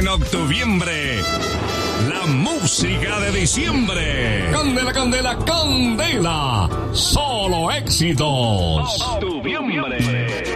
En octuviembre, la música de diciembre. Candela, candela, candela. Solo éxitos. Octuviembre.